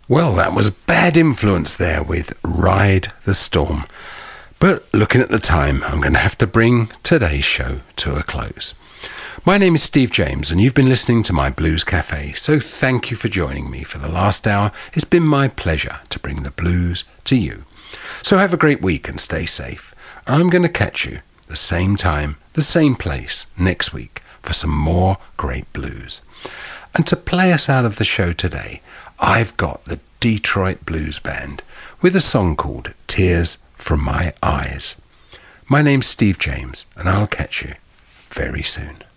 Well, that was Bad Influence there with Ride the Storm. But looking at the time, I'm going to have to bring today's show to a close. My name is Steve James, and you've been listening to my Blues Cafe, so thank you for joining me for the last hour. It's been my pleasure to bring the blues to you. So have a great week and stay safe. I'm going to catch you the same time, the same place next week for some more great blues. And to play us out of the show today, I've got the Detroit Blues Band with a song called Tears from My Eyes. My name's Steve James, and I'll catch you very soon.